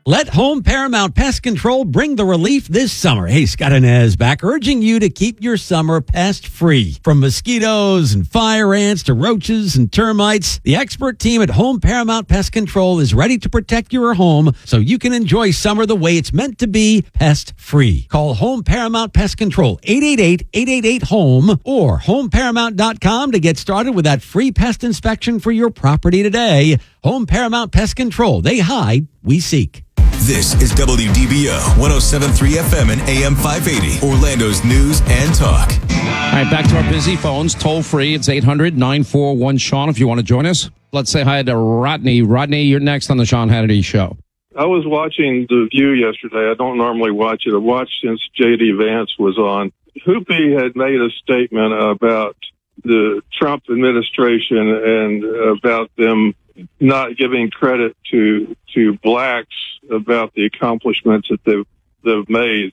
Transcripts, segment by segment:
Let Home Paramount Pest Control bring the relief this summer. Hey, Scott Inez back, urging you to keep your summer pest-free. From mosquitoes and fire ants to roaches and termites, the expert team at Home Paramount Pest Control is ready to protect your home so you can enjoy summer the way it's meant to be, pest-free. Call Home Paramount Pest Control, 888-888-HOME, or homeparamount.com to get started with that free pest inspection for your property today. Home Paramount Pest Control. They hide, we seek. This is WDBO 107.3 FM and AM 580, Orlando's news and talk. All right, back to our busy phones. Toll free. It's 800-941-SEAN if you want to join us. Let's say hi to Rodney. Rodney, you're next on the Sean Hannity Show. I was watching The View yesterday. I don't normally watch it. I watched since J.D. Vance was on. Hoopy had made a statement about the Trump administration and about them not giving credit to blacks about the accomplishments that they've made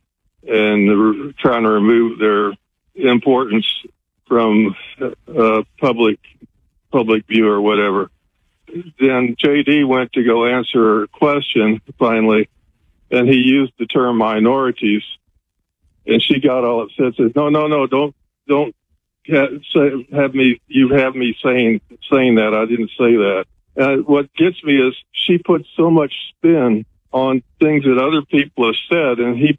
and trying to remove their importance from public view or whatever. Then JD went to go answer a question finally, and he used the term minorities, and she got all upset. Said, "No, don't have me saying that. I didn't say that." What gets me is she put so much spin on things that other people have said, and he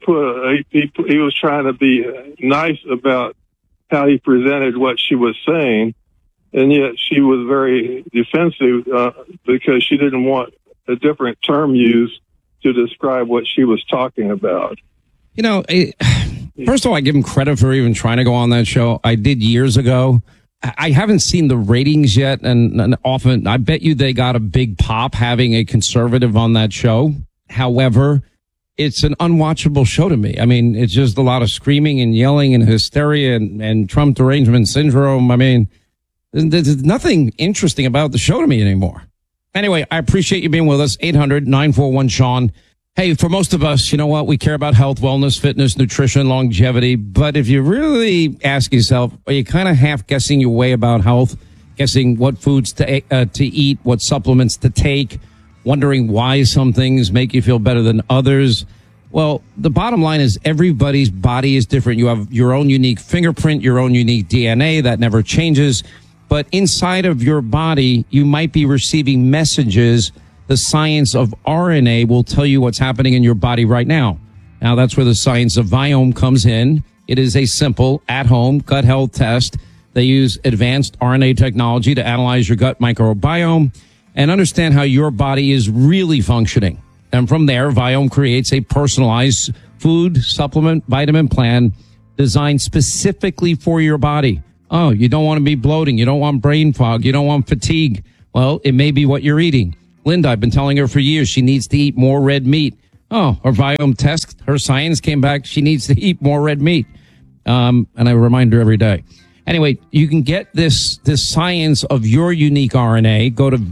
was trying to be nice about how he presented what she was saying, and yet she was very defensive because she didn't want a different term used to describe what she was talking about. You know, first of all, I give him credit for even trying to go on that show. I did years ago. I haven't seen the ratings yet, and often I bet you they got a big pop having a conservative on that show. However, it's an unwatchable show to me. I mean, it's just a lot of screaming and yelling and hysteria and Trump derangement syndrome. I mean, there's nothing interesting about the show to me anymore. Anyway, I appreciate you being with us. 800-941-SEAN. Hey, for most of us, you know what? We care about health, wellness, fitness, nutrition, longevity. But if you really ask yourself, are you kind of half guessing your way about health, guessing what foods to eat, what supplements to take, wondering why some things make you feel better than others? Well, the bottom line is everybody's body is different. You have your own unique fingerprint, your own unique DNA that never changes. But inside of your body, you might be receiving messages. The science of RNA will tell you what's happening in your body right now. Now, that's where the science of Viome comes in. It is a simple, at-home gut health test. They use advanced RNA technology to analyze your gut microbiome and understand how your body is really functioning. And from there, Viome creates a personalized food, supplement, vitamin plan designed specifically for your body. Oh, you don't want to be bloating. You don't want brain fog. You don't want fatigue. Well, it may be what you're eating. Linda, I've been telling her for years she needs to eat more red meat. Oh, her Viome test, her science came back. She needs to eat more red meat. And I remind her every day. Anyway, you can get this science of your unique RNA. Go to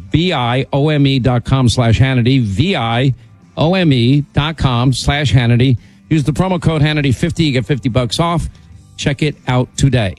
viome.com/Hannity, viome.com/Hannity. Use the promo code Hannity50. You get $50 off. Check it out today.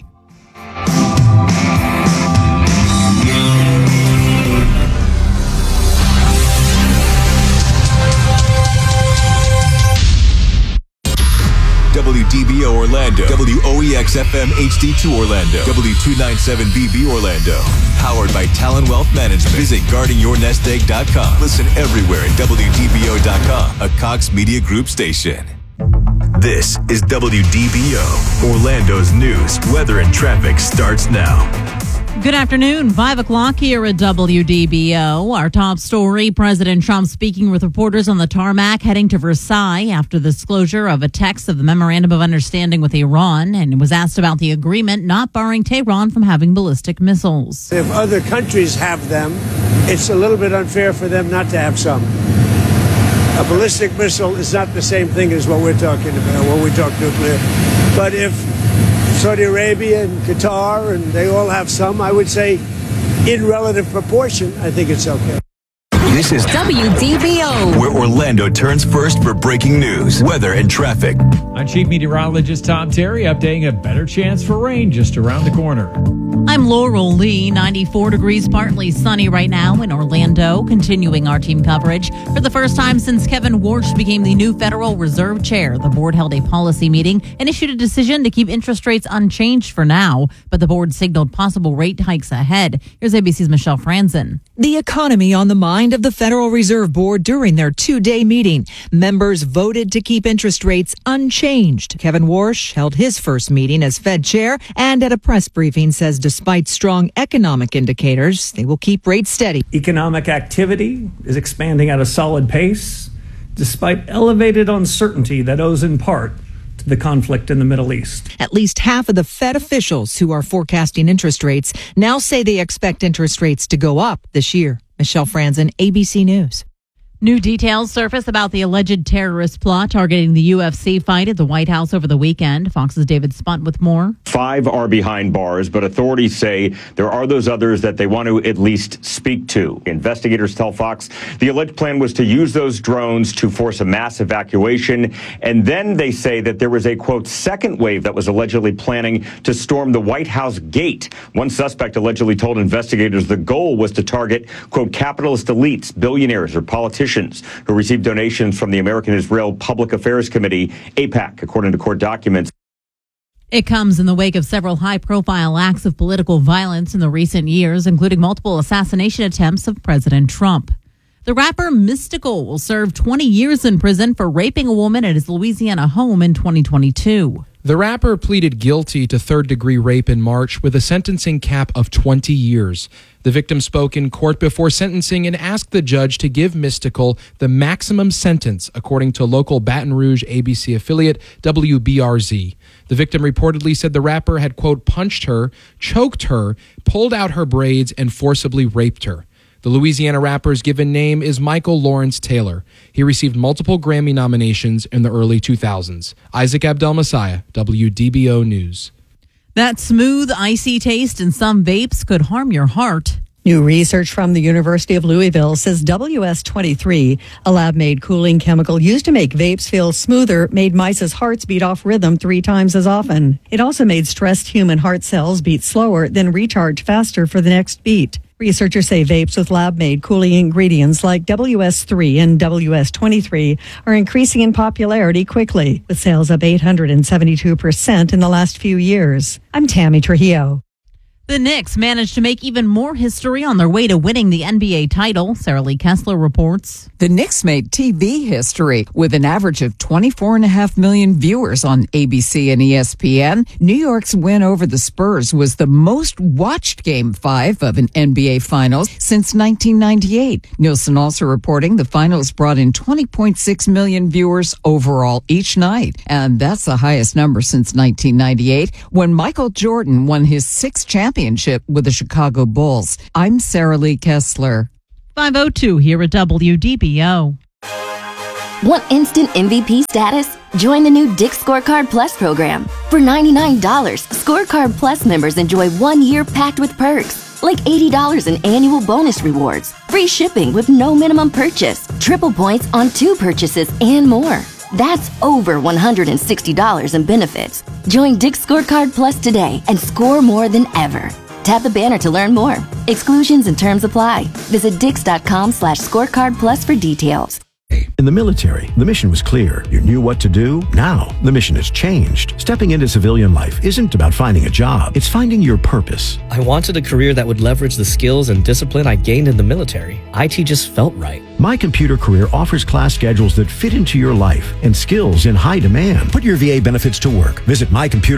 WDBO Orlando, WOEX FM HD2 Orlando, W297BB Orlando. Powered by Talon Wealth Management. Visit guardingyournestegg.com. Listen everywhere at WDBO.com, a Cox Media Group station. This is WDBO. Orlando's news, weather, and traffic starts now. Good afternoon, 5 o'clock here at WDBO. Our top story, President Trump speaking with reporters on the tarmac heading to Versailles after the disclosure of a text of the Memorandum of Understanding with Iran, and was asked about the agreement not barring Tehran from having ballistic missiles. If other countries have them, it's a little bit unfair for them not to have some. A ballistic missile is not the same thing as what we're talking about when we talk nuclear. But if Saudi Arabia and Qatar, and they all have some, I would say in relative proportion, I think it's okay. This is WDBO, where Orlando turns first for breaking news, weather, and traffic. I'm Chief Meteorologist Tom Terry, updating a better chance for rain just around the corner. I'm Laurel Lee, 94 degrees, partly sunny right now in Orlando. Continuing our team coverage. For the first time since Kevin Warsh became the new Federal Reserve Chair, the board held a policy meeting and issued a decision to keep interest rates unchanged for now. But the board signaled possible rate hikes ahead. Here's ABC's Michelle Franzen. The economy on the mind of the Federal Reserve Board during their two-day meeting. Members voted to keep interest rates unchanged. Kevin Warsh held his first meeting as Fed chair and at a press briefing says despite strong economic indicators, they will keep rates steady. Economic activity is expanding at a solid pace, despite elevated uncertainty that owes in part to the conflict in the Middle East. At least half of the Fed officials who are forecasting interest rates now say they expect interest rates to go up this year. Michelle Franzen, ABC News. New details surface about the alleged terrorist plot targeting the UFC fight at the White House over the weekend. Fox's David Spunt with more. 5 are behind bars, but authorities say there are those others that they want to at least speak to. Investigators tell Fox the alleged plan was to use those drones to force a mass evacuation. And then they say that there was a, quote, second wave that was allegedly planning to storm the White House gate. One suspect allegedly told investigators the goal was to target, quote, capitalist elites, billionaires, or politicians who received donations from the American Israel Public Affairs Committee, AIPAC, according to court documents. It comes in the wake of several high-profile acts of political violence in the recent years, including multiple assassination attempts of President Trump. The rapper Mystical will serve 20 years in prison for raping a woman at his Louisiana home in 2022. The rapper pleaded guilty to third-degree rape in March with a sentencing cap of 20 years. The victim spoke in court before sentencing and asked the judge to give Mystical the maximum sentence, according to local Baton Rouge ABC affiliate WBRZ. The victim reportedly said the rapper had, quote, punched her, choked her, pulled out her braids, and forcibly raped her. The Louisiana rapper's given name is Michael Lawrence Taylor. He received multiple Grammy nominations in the early 2000s. Isaac Abdel-Messiah, WDBO News. That smooth, icy taste in some vapes could harm your heart. New research from the University of Louisville says WS-23, a lab-made cooling chemical used to make vapes feel smoother, made mice's hearts beat off rhythm 3 times as often. It also made stressed human heart cells beat slower, then recharge faster for the next beat. Researchers say vapes with lab-made cooling ingredients like WS3 and WS23 are increasing in popularity quickly, with sales up 872% in the last few years. I'm Tammy Trujillo. The Knicks managed to make even more history on their way to winning the NBA title. Sarah Lee Kessler reports. The Knicks made TV history with an average of 24.5 million viewers on ABC and ESPN. New York's win over the Spurs was the most watched Game 5 of an NBA Finals since 1998. Nielsen also reporting the Finals brought in 20.6 million viewers overall each night. And that's the highest number since 1998 when Michael Jordan won his 6th championship with the Chicago Bulls. I'm Sarah Lee Kessler. 5:02 here at WDBO. Want instant MVP status? Join the new Dick's Scorecard Plus program. For $99, Scorecard Plus members enjoy 1 year packed with perks, like $80 in annual bonus rewards, free shipping with no minimum purchase, triple points on 2 purchases, and more. That's over $160 in benefits. Join Dick's Scorecard Plus today and score more than ever. Tap the banner to learn more. Exclusions and terms apply. Visit Dix.com/scorecard plus for details. In the military, the mission was clear. You knew what to do. Now, the mission has changed. Stepping into civilian life isn't about finding a job. It's finding your purpose. I wanted a career that would leverage the skills and discipline I gained in the military. IT just felt right. My Computer Career offers class schedules that fit into your life and skills in high demand. Put your VA benefits to work. Visit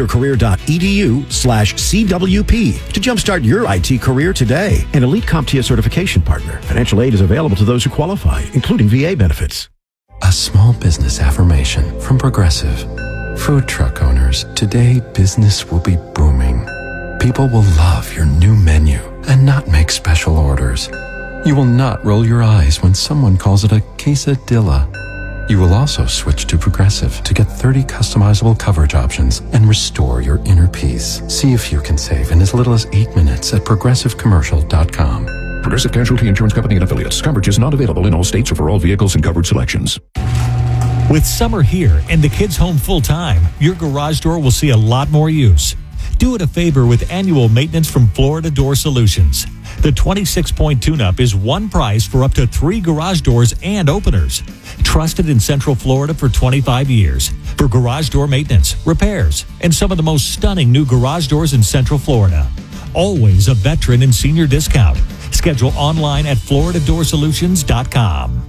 mycomputercareer.edu/CWP to jumpstart your IT career today. An elite CompTIA certification partner. Financial aid is available to those who qualify, including VA benefits. A small business affirmation from Progressive. Food truck owners, today business will be booming. People will love your new menu and not make special orders. You will not roll your eyes when someone calls it a quesadilla. You will also switch to Progressive to get 30 customizable coverage options and restore your inner peace. See if you can save in as little as 8 minutes at progressivecommercial.com. Progressive Casualty Insurance Company and Affiliates. Coverage is not available in all states or for all vehicles and covered selections. With summer here and the kids home full-time, your garage door will see a lot more use. Do it a favor with annual maintenance from Florida Door Solutions. The 26-point tune-up is one price for up to 3 garage doors and openers. Trusted in Central Florida for 25 years for garage door maintenance, repairs, and some of the most stunning new garage doors in Central Florida. Always a veteran and senior discount. Schedule online at FloridaDoorSolutions.com.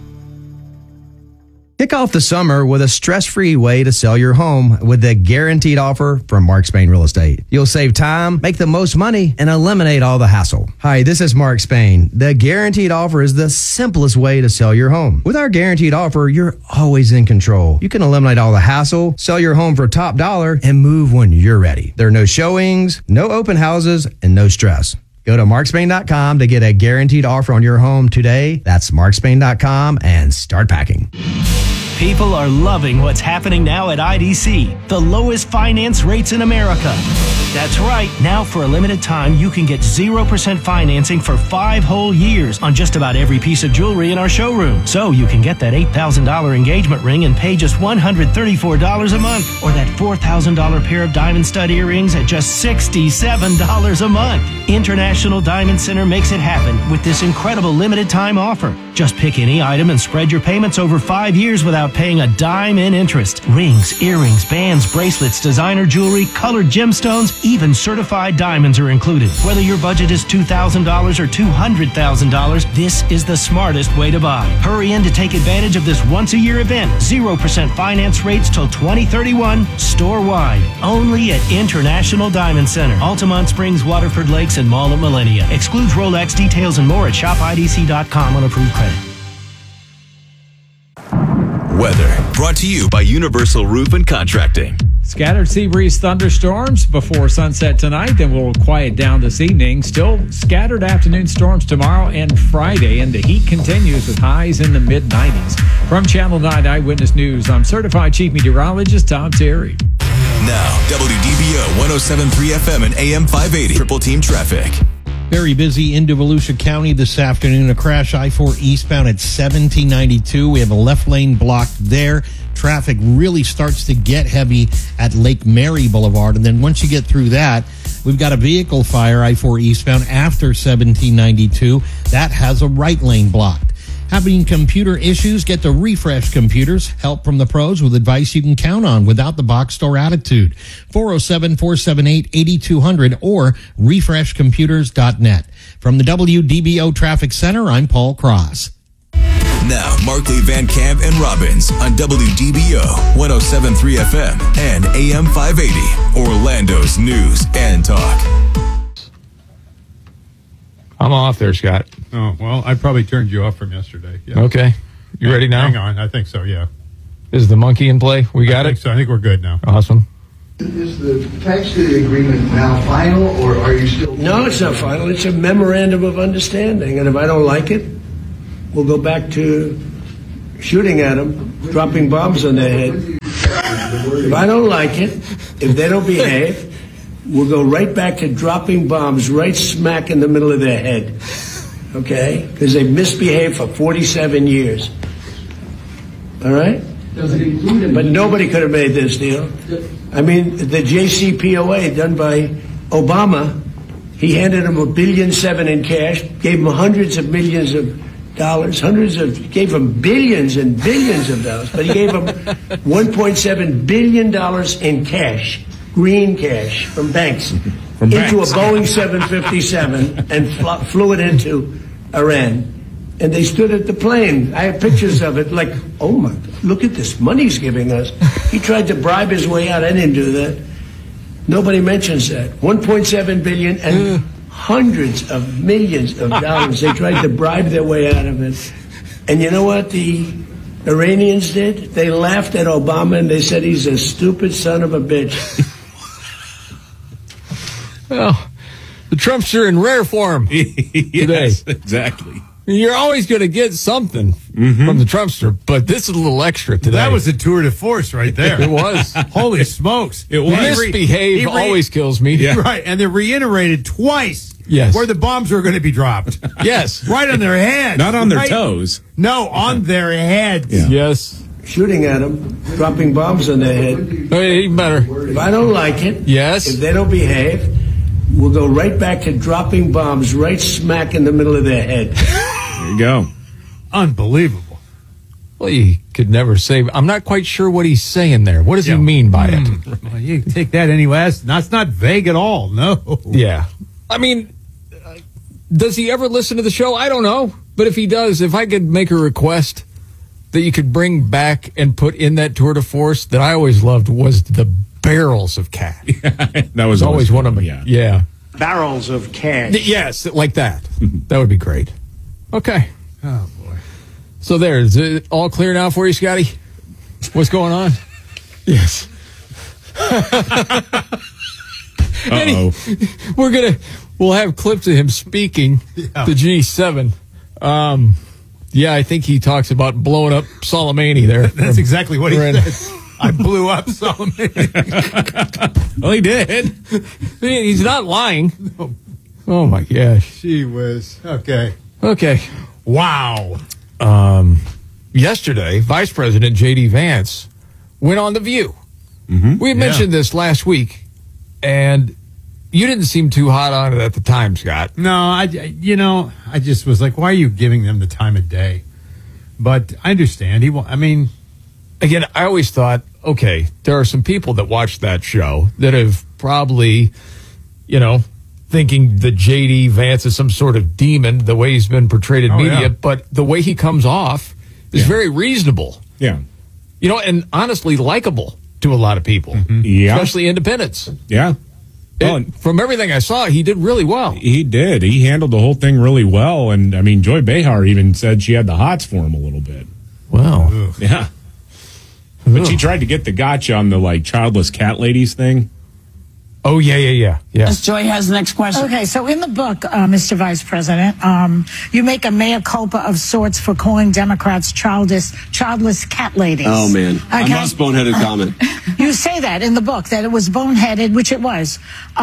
Kick off the summer with a stress-free way to sell your home with the guaranteed offer from Mark Spain Real Estate. You'll save time, make the most money, and eliminate all the hassle. Hi, this is Mark Spain. The guaranteed offer is the simplest way to sell your home. With our guaranteed offer, you're always in control. You can eliminate all the hassle, sell your home for top dollar, and move when you're ready. There are no showings, no open houses, and no stress. Go to markspain.com to get a guaranteed offer on your home today. That's markspain.com and start packing. People are loving what's happening now at IDC, the lowest finance rates in America. That's right. Now, for a limited time, you can get 0% financing for 5 whole years on just about every piece of jewelry in our showroom. So you can get that $8,000 engagement ring and pay just $134 a month, or that $4,000 pair of diamond stud earrings at just $67 a month. International Diamond Center makes it happen with this incredible limited time offer. Just pick any item and spread your payments over 5 years without paying a dime in interest. Rings, earrings, bands, bracelets, designer jewelry, colored gemstones, even certified diamonds are included. Whether your budget is $2,000 or $200,000, this is the smartest way to buy. Hurry in to take advantage of this once-a-year event. 0% finance rates till 2031, store-wide. Only at International Diamond Center, Altamont Springs, Waterford Lakes, and Mall at Millennia. Excludes Rolex. Details and more at shopidc.com on approved credit. Weather brought to you by Universal Roof and Contracting. Scattered sea breeze thunderstorms before sunset tonight, then we'll quiet down this evening. Still scattered afternoon storms tomorrow and Friday, and the heat continues with highs in the mid-90s. From Channel 9 Eyewitness News, I'm Certified Chief Meteorologist Tom Terry. Now, WDBO 107.3 FM and AM 580. Triple Team Traffic. Very busy into Volusia County this afternoon. A crash I-4 eastbound at 1792. We have a left lane blocked there. Traffic really starts to get heavy at Lake Mary Boulevard. And then once you get through that, we've got a vehicle fire I-4 eastbound after 1792. That has a right lane blocked. Having computer issues? Get to Refresh Computers. Help from the pros with advice you can count on without the box store attitude. 407-478-8200 or refreshcomputers.net. From the WDBO Traffic Center, I'm Paul Cross. Now, Markley, Van Camp, and Robbins on WDBO 107.3 FM and AM 580. Orlando's News and Talk. I'm off there, Scott. Oh, well, I probably turned you off from yesterday. Yeah. Okay. You ready now? Hang on. I think so, yeah. Is the monkey in play? We got it? So I think we're good now. Awesome. Is the text of the agreement now final, or are you still... No, it's not final. It's a memorandum of understanding. And if I don't like it, we'll go back to shooting at them, dropping bombs on their head. If I don't like it, if they don't behave, we'll go right back to dropping bombs right smack in the middle of their head. Okay? Because they've misbehaved for 47 years. All right? Does it include... But nobody could have made this deal. I mean, the JCPOA done by Obama, he handed him $1.7 billion in cash, gave him hundreds of millions of dollars, gave him billions and billions of dollars, but he gave him $1.7 billion in cash, green cash from banks, into a Boeing 757 and flew it into Iran. And they stood at the plane. I have pictures of it, like, oh my, look at this money he's giving us. He tried to bribe his way out. I didn't do that. Nobody mentions that. $1.7 billion and hundreds of millions of dollars. They tried to bribe their way out of it. And you know what the Iranians did? They laughed at Obama and they said he's a stupid son of a bitch. Well, the Trumps are in rare form today. Yes, exactly. You're always going to get something from the Trumpster, but this is a little extra today. That was a tour de force right there. It was. Holy smokes. It was. Misbehave always kills me. Yeah. Right, and they reiterated twice Yes. where the bombs were going to be dropped. Yes. Right on their heads. Not on their Right- toes. No, on their heads. Yeah. Yes. Shooting at them, dropping bombs on their head. Oh, yeah, even better. If I don't like it, Yes. if they don't behave, we'll go right back to dropping bombs right smack in the middle of their head. There you go. Unbelievable. Well, you could never say. I'm not quite sure what he's saying there. What does he mean by it? Well, you take that anyway. That's not vague at all. No. Yeah. I mean, does he ever listen to the show? I don't know. But if he does, if I could make a request that you could bring back and put in that tour de force that I always loved was the barrels of cash. That was always one of them. Yeah. Barrels of cash. Yes, like that. That would be great. Okay. Oh, boy. So there, is it all clear now for you, Scotty? What's going on? Yes. We'll have clips of him speaking to G7. Yeah, I think he talks about blowing up Soleimani there. That's exactly what he said. I blew up Soleimani. Well, he did. He's not lying. Oh, my gosh. Gee whiz. Okay. Okay. Wow. Yesterday, Vice President J.D. Vance went on The View. We mentioned this last week, and you didn't seem too hot on it at the time, Scott. No, I just was like, why are you giving them the time of day? But I understand. Again, I always thought, okay, there are some people that watch that show that have probably, thinking that J.D. Vance is some sort of demon, the way he's been portrayed in media, but the way he comes off is very reasonable. Yeah. And honestly likable to a lot of people, especially independents. Yeah. From everything I saw, he did really well. He did. He handled the whole thing really well. And, Joy Behar even said she had the hots for him a little bit. Wow. Yeah. But she tried to get the gotcha on the, childless cat ladies thing. Oh, yeah. Joy has the next question. Okay, so in the book, Mr. Vice President, you make a mea culpa of sorts for calling Democrats childless cat ladies. Oh, man. A most boneheaded comment. You say that in the book, that it was boneheaded, which it was.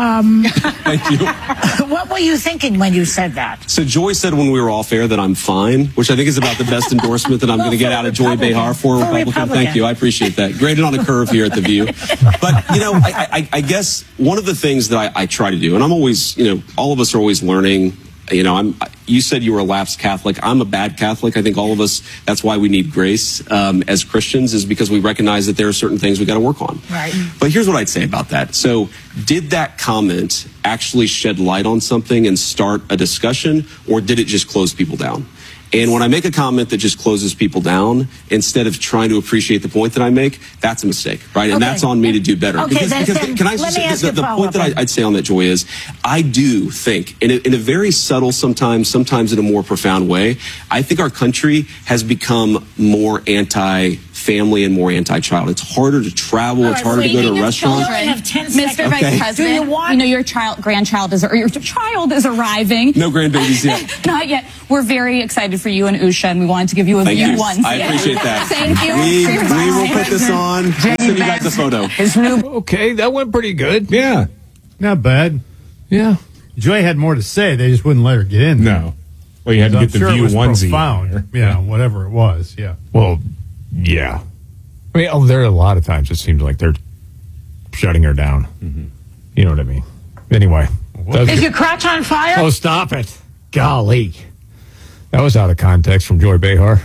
Thank you. What were you thinking when you said that? So Joy said when we were off air that I'm fine, which I think is about the best endorsement that I'm going to get out of Joy Behar for a Republican. Thank you. I appreciate that. Graded on a curve here at The View. But, I guess one of the things that I try to do, and I'm always, all of us are always learning. You said you were a lapsed Catholic. I'm a bad Catholic. I think all of us, that's why we need grace as Christians, is because we recognize that there are certain things we got to work on. Right. But here's what I'd say about that. So did that comment actually shed light on something and start a discussion, or did it just close people down? And when I make a comment that just closes people down, instead of trying to appreciate the point that I make, that's a mistake, right? And that's on me to do better. Okay, because can I just say, the point that I'd say on that, Joy, is I do think, in a very subtle, sometimes in a more profound way, I think our country has become more anti-family and more anti-child. It's harder to travel. It's harder to go to a restaurant. Mr. Vice President, your grandchild is arriving. No grandbabies yet. Not yet. We're very excited for you and Usha, and we wanted to give you a Thank view you. once. I appreciate that. Thank you. We will put this on. We'll send you guys a photo. Okay, that went pretty good. Yeah. Not bad. Yeah. Joy had more to say. They just wouldn't let her get in. No. Well, you had to get the View onesie. Profound. Yeah, whatever it was. Yeah. Well, yeah. There are a lot of times it seems like they're shutting her down. You know what I mean? Anyway. Is your crotch on fire? Oh, stop it. Golly. That was out of context from Joy Behar.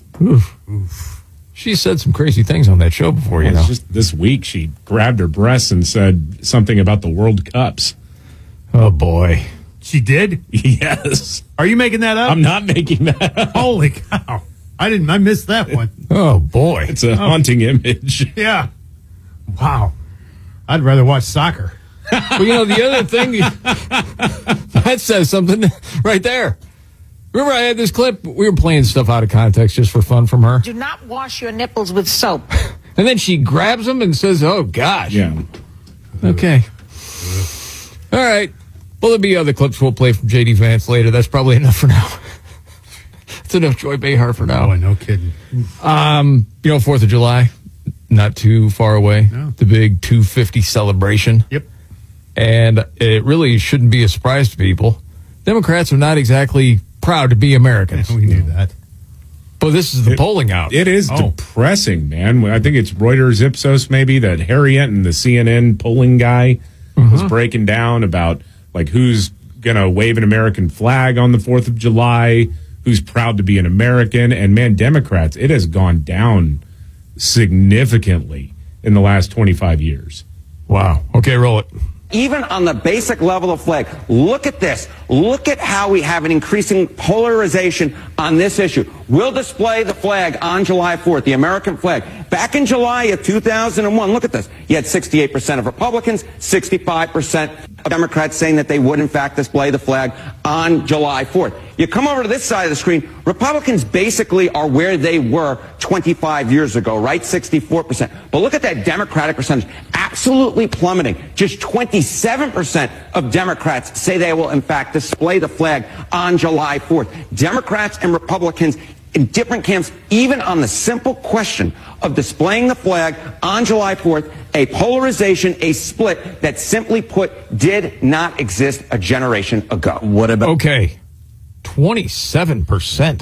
Oof. She said some crazy things on that show before, Just this week, she grabbed her breasts and said something about the World Cups. Oh, boy. She did? Yes. Are you making that up? I'm not making that up. Holy cow. I missed that one. Oh, boy. It's a haunting image. Yeah. Wow. I'd rather watch soccer. Well, the other thing, that says something right there. Remember, I had this clip. We were playing stuff out of context just for fun from her. Do not wash your nipples with soap. And then she grabs them and says, oh, gosh. Yeah. Okay. All right. Well, there'll be other clips we'll play from J.D. Vance later. That's probably enough for now. That's enough Joy Behar for now. Boy, no kidding. 4th of July, not too far away. No. The big 250 celebration. Yep. And it really shouldn't be a surprise to people. Democrats are not exactly proud to be Americans. We knew that. But this is the polling out. It is depressing, man. I think it's Reuters Ipsos maybe that Harry Enton, the CNN polling guy, was breaking down about like who's going to wave an American flag on the 4th of July, who's proud to be an American. And, man, Democrats, it has gone down significantly in the last 25 years. Wow. Okay, roll it. Even on the basic level of flag, look at this. Look at how we have an increasing polarization on this issue. We'll display the flag on July 4th, the American flag. Back in July of 2001, look at this. You had 68% of Republicans, 65% of Democrats saying that they would, in fact, display the flag on July 4th. You come over to this side of the screen, Republicans basically are where they were 25 years ago, right? 64%. But look at that Democratic percentage, absolutely plummeting. Just 27% of Democrats say they will, in fact, display the flag on July 4th. Democrats and Republicans in different camps, even on the simple question of displaying the flag on July 4th, a polarization, a split that simply put did not exist a generation ago. What about? Okay, 27%.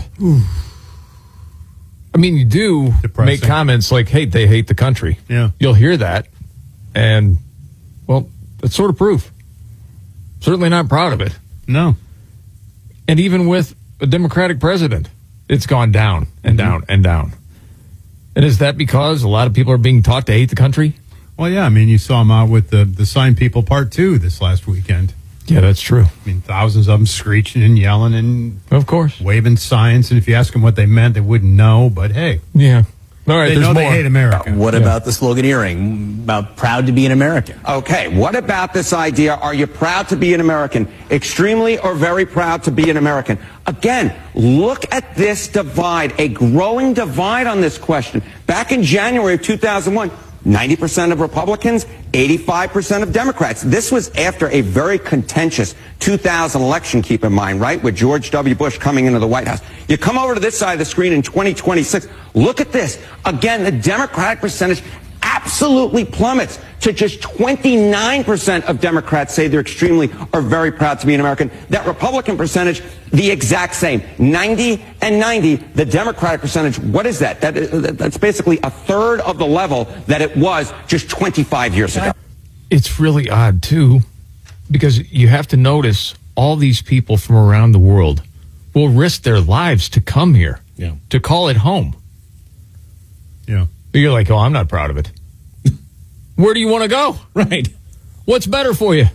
I mean, you do make comments like, hey, they hate the country. Yeah. You'll hear that. And, well, that's sort of proof. Certainly not proud of it. No. And even with a Democratic president, it's gone down and down and down. And is that because a lot of people are being taught to hate the country? Well, yeah. I mean, you saw them out with the Sign People Part 2 this last weekend. Yeah, that's true. I mean, thousands of them screeching and yelling and, of course, waving signs. And if you ask them what they meant, they wouldn't know. But hey, yeah. All right, they know they hate America. What about the sloganeering about proud to be an American? Okay, what about this idea? Are you proud to be an American? Extremely or very proud to be an American? Again, look at this divide, a growing divide on this question. Back in January of 2001, 90% of Republicans, 85% of Democrats. This was after a very contentious 2000 election, keep in mind, right, with George W. Bush coming into the White House. You come over to this side of the screen in 2026, look at this. Again, the Democratic percentage absolutely plummets to just 29% of Democrats say they're extremely or very proud to be an American. That Republican percentage, the exact same, 90 and 90. The Democratic percentage, what is that? That's basically a third of the level that it was just 25 years ago. It's really odd, too, because you have to notice all these people from around the world will risk their lives to come here, to call it home. Yeah. But you're like, oh, I'm not proud of it. Where do you want to go? Right. What's better for you?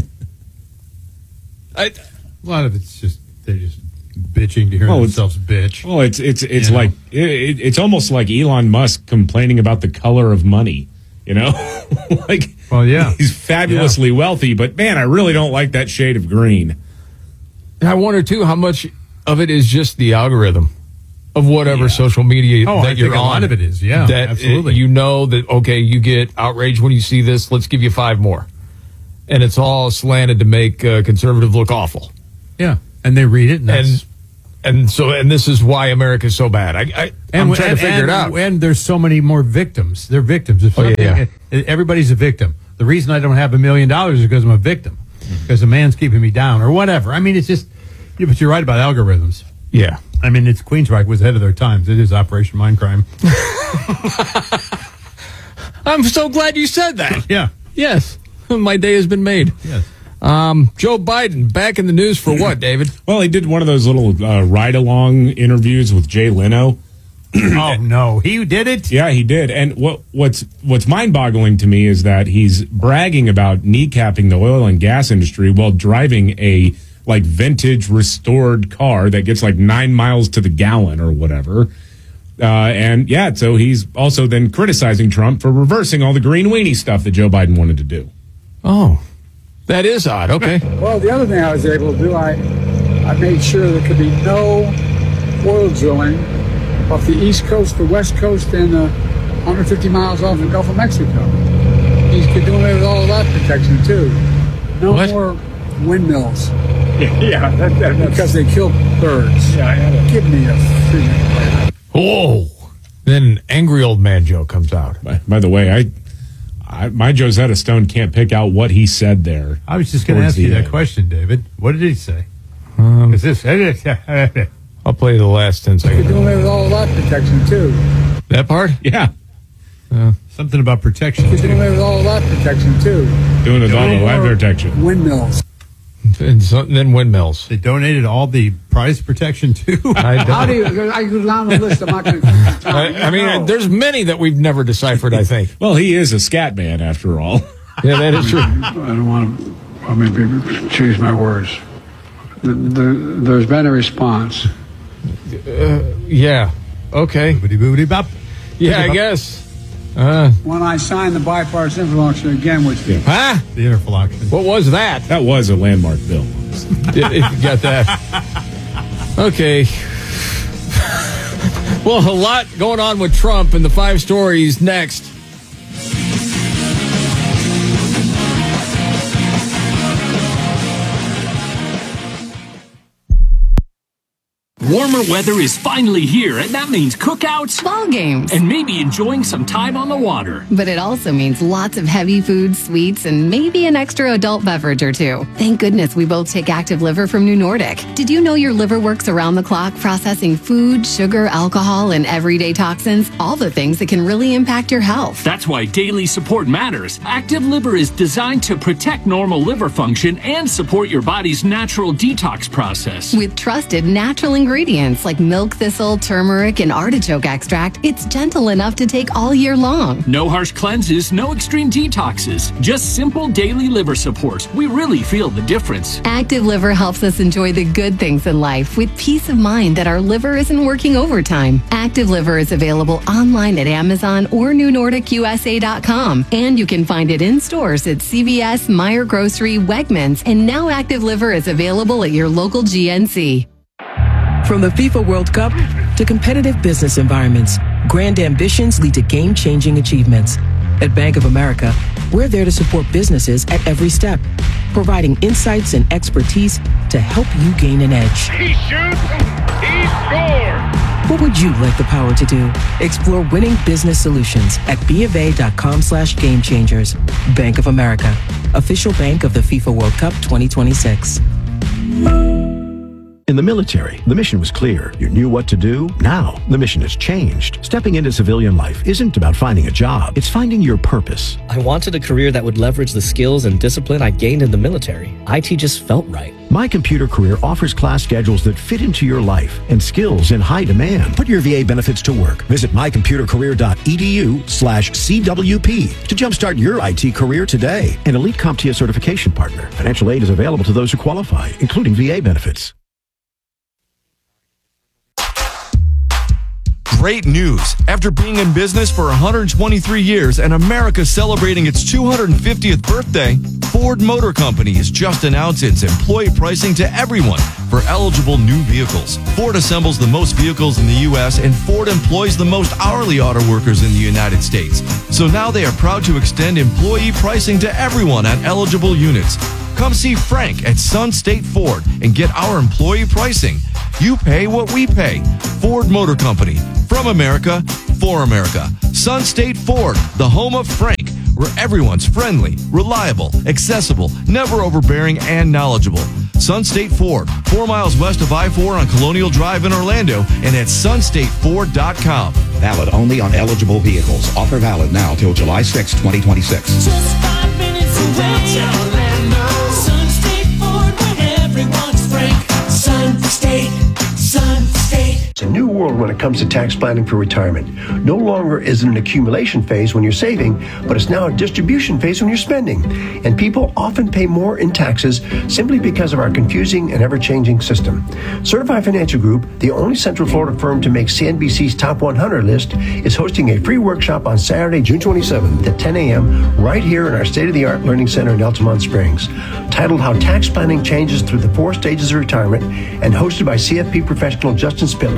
A lot of it's just, they're just bitching to hear themselves bitch. Oh, it's like, it's almost like Elon Musk complaining about the color of money, you know? Like, well, yeah. He's fabulously wealthy, but man, I really don't like that shade of green. And I wonder, too, how much of it is just the algorithm of whatever social media that you're on. A lot of it is, yeah, that absolutely. You know that, okay, you get outraged when you see this, let's give you 5 more. And it's all slanted to make conservative look awful. Yeah, and they read it, and this is why America is so bad. I'm trying to figure it out. And there's so many more victims. They're victims. Everybody's a victim. The reason I don't have $1 million is because I'm a victim. Because a man's keeping me down or whatever. I mean, it's just, but you're right about algorithms. Yeah. I mean, Queensryche was ahead of their times. It is Operation Mindcrime. I'm so glad you said that. Yeah. Yes. My day has been made. Yes. Joe Biden back in the news for what, David? Well, he did one of those little ride-along interviews with Jay Leno. Oh, no. He did it? Yeah, he did. And what's mind-boggling to me is that he's bragging about kneecapping the oil and gas industry while driving a vintage restored car that gets 9 miles to the gallon or whatever. So he's also then criticizing Trump for reversing all the green weenie stuff that Joe Biden wanted to do. Oh, that is odd. Okay. Well, the other thing I was able to do, I made sure there could be no oil drilling off the East Coast, the West Coast, and 150 miles off the Gulf of Mexico. He's doing away with all of that protection, too. No more windmills. Because they kill birds. Yeah, give me a freaking. Whoa! Then angry old man Joe comes out. By the way, my Josetta Stone can't pick out what he said there. I was just going to ask you that question, David. What did he say? I'll play the last 10 seconds. You're doing it with all lot protection, too. That part? Yeah. Something about protection. You're doing it with all lot protection, too. Doing it with all the live protection. Windmills. And then windmills. They donated all the prize protection, too? I go down the list. I'm not going to. I mean, there's many that we've never deciphered, I think. Well, he is a scat man, after all. Yeah, that is true. I don't want to maybe choose my words. There's been a response. Yeah. Okay. Boobity-boobity-bop. Yeah, I guess. When I signed the bipartisan infrastructure again, which The interfloction. What was that? That was a landmark bill. If you got that. Okay. Well, a lot going on with Trump and the 5 stories next. Warmer weather is finally here, and that means cookouts, ball games, and maybe enjoying some time on the water. But it also means lots of heavy food, sweets, and maybe an extra adult beverage or two. Thank goodness we both take Active Liver from New Nordic. Did you know your liver works around the clock processing food, sugar, alcohol, and everyday toxins? All the things that can really impact your health. That's why daily support matters. Active Liver is designed to protect normal liver function and support your body's natural detox process. With trusted natural ingredients like milk thistle, turmeric, and artichoke extract, it's gentle enough to take all year long. No harsh cleanses, no extreme detoxes, just simple daily liver support. We really feel the difference. Active Liver helps us enjoy the good things in life with peace of mind that our liver isn't working overtime. Active Liver is available online at Amazon or NewNordicUSA.com, and you can find it in stores at CVS, Meijer Grocery, Wegmans, and now Active Liver is available at your local GNC. From the FIFA World Cup to competitive business environments, grand ambitions lead to game-changing achievements. At Bank of America, we're there to support businesses at every step, providing insights and expertise to help you gain an edge. He shoots, he scores! What would you like the power to do? Explore winning business solutions at BofA.com/gamechangers. Bank of America, official bank of the FIFA World Cup 2026. In the military, the mission was clear. You knew what to do. Now, the mission has changed. Stepping into civilian life isn't about finding a job. It's finding your purpose. I wanted a career that would leverage the skills and discipline I gained in the military. IT just felt right. My Computer Career offers class schedules that fit into your life and skills in high demand. Put your VA benefits to work. Visit mycomputercareer.edu/CWP to jumpstart your IT career today. An elite CompTIA certification partner. Financial aid is available to those who qualify, including VA benefits. Great news. After being in business for 123 years and America celebrating its 250th birthday, Ford Motor Company has just announced its employee pricing to everyone for eligible new vehicles. Ford assembles the most vehicles in the U.S. and Ford employs the most hourly auto workers in the United States. So now they are proud to extend employee pricing to everyone on eligible units. Come see Frank at Sun State Ford and get our employee pricing. You pay what we pay. Ford Motor Company. From America, for America. Sun State Ford, the home of Frank, where everyone's friendly, reliable, accessible, never overbearing, and knowledgeable. Sun State Ford, 4 miles west of I-4 on Colonial Drive in Orlando and at sunstateford.com. Valid only on eligible vehicles. Offer valid now till July 6, 2026. Just 5 minutes away, Orlando. Sun State Ford, where everyone's Frank. Sun State, Sun State. It's a new world when it comes to tax planning for retirement. No longer is it an accumulation phase when you're saving, but it's now a distribution phase when you're spending. And people often pay more in taxes simply because of our confusing and ever-changing system. Certified Financial Group, the only Central Florida firm to make CNBC's Top 100 list, is hosting a free workshop on Saturday, June 27th at 10 a.m. right here in our state-of-the-art learning center in Altamont Springs. Titled How Tax Planning Changes Through the 4 Stages of Retirement and hosted by CFP professional Justin Spittler,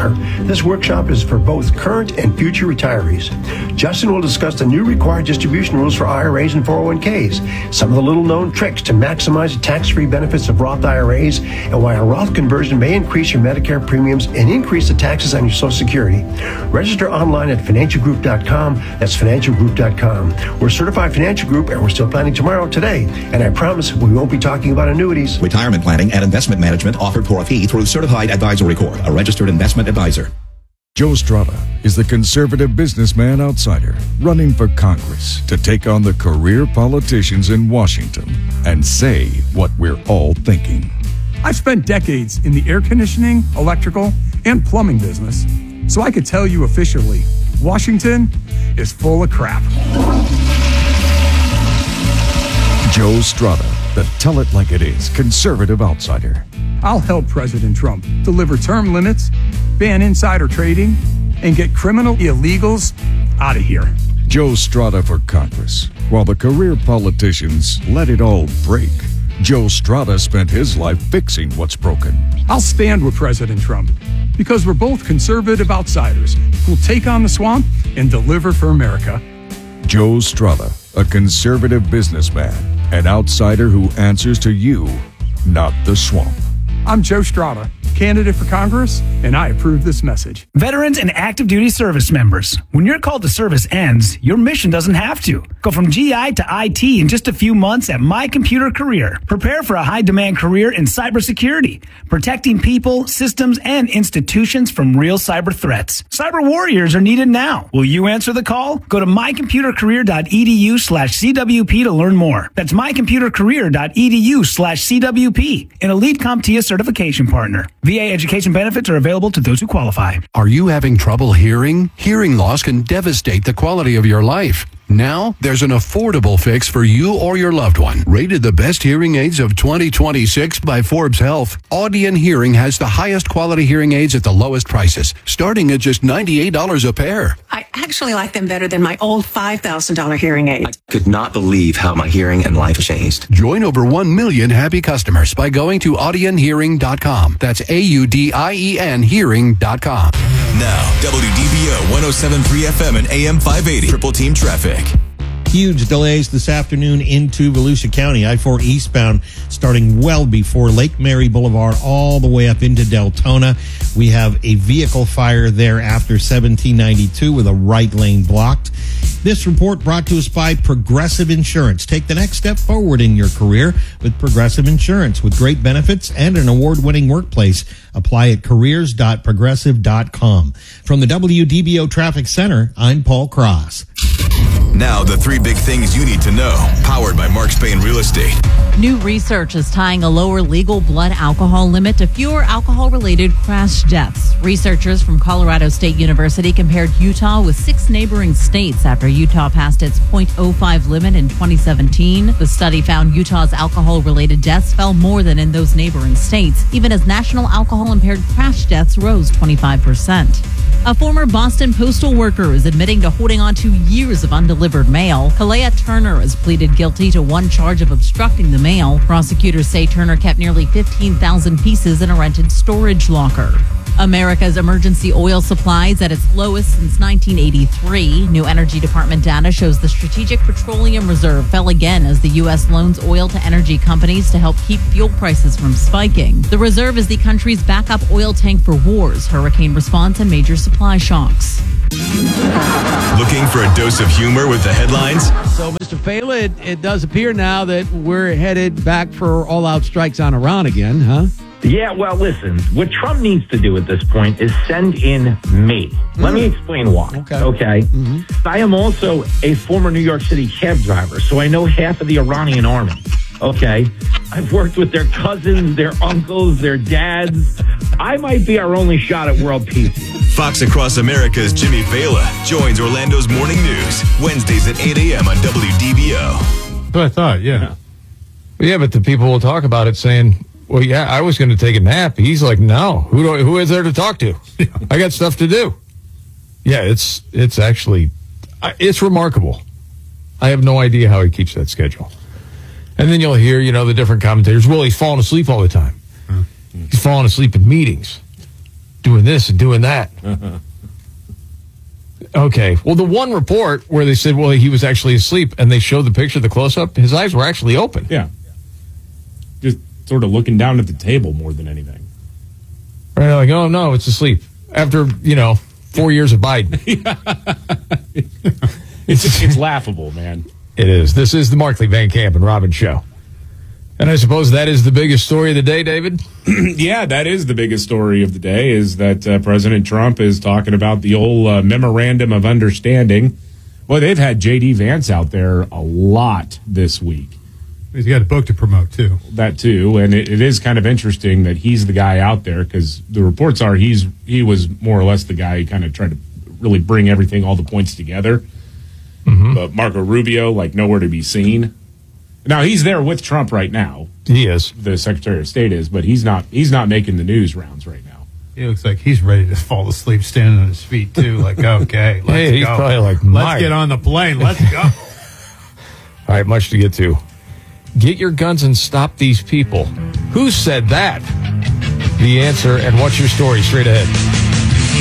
This workshop is for both current and future retirees. Justin will discuss the new required distribution rules for IRAs and 401ks, some of the little-known tricks to maximize the tax-free benefits of Roth IRAs, and why a Roth conversion may increase your Medicare premiums and increase the taxes on your Social Security. Register online at financialgroup.com. That's financialgroup.com. We're a certified financial group, and we're still planning tomorrow today. And I promise we won't be talking about annuities. Retirement planning and investment management offered for a fee through Certified Advisory Corp., a registered investment advisor. Joe Strada is the conservative businessman outsider running for Congress to take on the career politicians in Washington and say what we're all thinking. I've spent decades in the air conditioning, electrical, and plumbing business, so I could tell you officially, Washington is full of crap. Joe Strada, the tell it like it is conservative outsider. I'll help President Trump deliver term limits, ban insider trading, and get criminal illegals out of here. Joe Strada for Congress. While the career politicians let it all break, Joe Strada spent his life fixing what's broken. I'll stand with President Trump because we're both conservative outsiders who'll take on the swamp and deliver for America. Joe Strada, a conservative businessman, an outsider who answers to you, not the swamp. I'm Joe Strada, candidate for Congress, and I approve this message. Veterans and active duty service members, when your call to service ends, your mission doesn't have to. Go from GI to IT in just a few months at My Computer Career. Prepare for a high-demand career in cybersecurity, protecting people, systems, and institutions from real cyber threats. Cyber warriors are needed now. Will you answer the call? Go to mycomputercareer.edu/CWP to learn more. That's mycomputercareer.edu/CWP, an elite CompTIA certification partner. VA education benefits are available to those who qualify. Are you having trouble hearing? Hearing loss can devastate the quality of your life. Now, there's an affordable fix for you or your loved one. Rated the best hearing aids of 2026 by Forbes Health, Audion Hearing has the highest quality hearing aids at the lowest prices, starting at just $98 a pair. I actually like them better than my old $5,000 hearing aid. I could not believe how my hearing and life changed. Join over 1 million happy customers by going to audionhearing.com. That's AUDIEN hearing.com. Now, WDBO 107.3 FM and AM 580. Triple Team Traffic. Huge delays this afternoon into Volusia County. I-4 eastbound starting well before Lake Mary Boulevard all the way up into Deltona. We have a vehicle fire there after 1792 with a right lane blocked. This report brought to us by Progressive Insurance. Take the next step forward in your career with Progressive Insurance with great benefits and an award-winning workplace. Apply at careers.progressive.com. From the WDBO Traffic Center, I'm Paul Cross. Now, the three big things you need to know. Powered by Mark Spain Real Estate. New research is tying a lower legal blood alcohol limit to fewer alcohol-related crash deaths. Researchers from Colorado State University compared Utah with 6 neighboring states after Utah passed its .05 limit in 2017. The study found Utah's alcohol-related deaths fell more than in those neighboring states, even as national alcohol-impaired crash deaths rose 25%. A former Boston postal worker is admitting to holding on to years of undelivered mail. Kalea Turner has pleaded guilty to one charge of obstructing the mail. Prosecutors say Turner kept nearly 15,000 pieces in a rented storage locker. America's emergency oil supply is at its lowest since 1983. New Energy Department data shows the Strategic Petroleum Reserve fell again as the U.S. loans oil to energy companies to help keep fuel prices from spiking. The reserve is the country's backup oil tank for wars, hurricane response, and major supply shocks. Looking for a dose of humor with the headlines? So, Mr. Fela, it does appear now that we're headed back for all-out strikes on Iran again, huh? Yeah, well, listen, what Trump needs to do at this point is send in me. Let me explain why. Okay. I am also a former New York City cab driver, so I know half of the Iranian army. Okay. I've worked with their cousins, their uncles, their dads. I might be our only shot at world peace. Fox Across America's Jimmy Fela joins Orlando's Morning News, Wednesdays at 8 a.m. on WDBO. That's what I thought, yeah. But the people will talk about it saying, well, yeah, I was going to take a nap. He's like, no, who is there to talk to? I got stuff to do. Yeah, it's actually, it's remarkable. I have no idea how he keeps that schedule. And then you'll hear, the different commentators, well, he's falling asleep all the time. He's falling asleep in meetings. doing this and doing that. Okay. Well, the one report where they said, well, he was actually asleep, and they showed the picture, the close-up, his eyes were actually open. Yeah. Just sort of looking down at the table more than anything. Right, like, oh, no, it's asleep. After, 4 years of Biden. It's laughable, man. It is. This is the Markley, Van Camp, and Robbins Show. And I suppose that is the biggest story of the day, David? Yeah, that is the biggest story of the day, is that President Trump is talking about the old memorandum of understanding. Well, they've had J.D. Vance out there a lot this week. He's got a book to promote, too. That, too. And it is kind of interesting that he's the guy out there, because the reports are he was more or less the guy who kind of tried to really bring everything, all the points together. Mm-hmm. But Marco Rubio, nowhere to be seen. Now, he's there with Trump right now. He is. The Secretary of State is, but he's not making the news rounds right now. He looks like he's ready to fall asleep standing on his feet, too. Okay, let's hey, he's go. Probably like, let's get on the plane. Let's go. All right, much to get to. Get your guns and stop these people. Who said that? The answer and what's your story straight ahead.